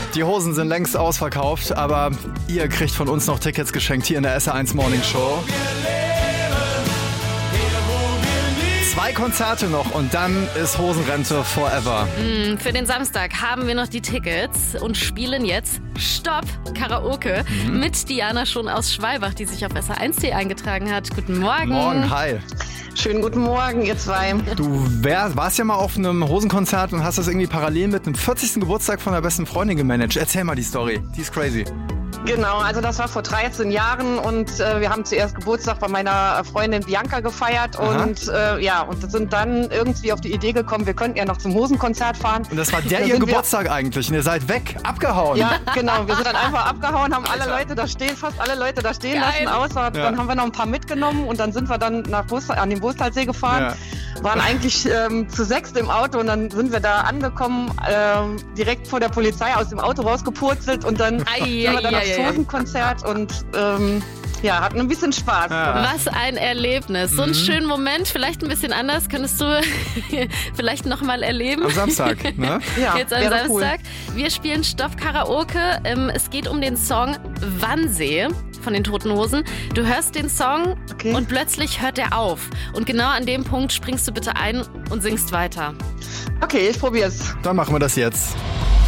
Die Hosen sind längst ausverkauft, aber ihr kriegt von uns noch Tickets geschenkt hier in der SR1 Morning Show. 2 Konzerte noch und dann ist Hosenrente forever. Für den Samstag haben wir noch die Tickets und spielen jetzt Stopp Karaoke mit Diana schon aus Schwalbach, die sich auf SR1.de eingetragen hat. Guten Morgen. Morgen, hi. Schönen guten Morgen, ihr zwei. Du warst ja mal auf einem Hosenkonzert und hast das irgendwie parallel mit dem 40. Geburtstag von der besten Freundin gemanagt. Erzähl mal die Story, die ist crazy. Genau, also das war vor 13 Jahren und wir haben zuerst Geburtstag bei meiner Freundin Bianca gefeiert und sind dann irgendwie auf die Idee gekommen, wir könnten ja noch zum Hosenkonzert fahren. Und das war ihr Geburtstag eigentlich und ihr seid weg, abgehauen. Ja, genau, wir sind dann einfach abgehauen, haben fast alle Leute da stehen lassen, außer dann haben wir noch ein paar mitgenommen und dann sind wir dann an den Wursthalsee gefahren. Ja. Waren eigentlich zu 6 im Auto und dann sind wir da angekommen, direkt vor der Polizei aus dem Auto rausgepurzelt und dann sind wir dann aufs Hosenkonzert und hatten ein bisschen Spaß. Ja. Was ein Erlebnis. So einen schönen Moment, vielleicht ein bisschen anders, könntest du vielleicht nochmal erleben. Am Samstag, ne? Ja, jetzt am Samstag. Cool. Wir spielen Stopp Karaoke. Es geht um den Song Wannsee von den Toten Hosen. Du hörst den Song und plötzlich hört er auf. Und genau an dem Punkt springst du bitte ein und singst weiter. Okay, ich probier's. Dann machen wir das jetzt.